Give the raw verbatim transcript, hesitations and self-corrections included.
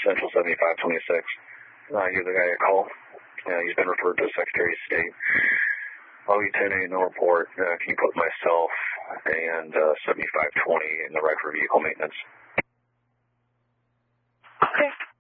Central seventy-five twenty-six. Uh, you're the guy I call. Uh, he's been referred to the Secretary of State. I'll be ten A in the report. Uh, can you put myself and uh, seventy-five twenty in the right for vehicle maintenance? Okay.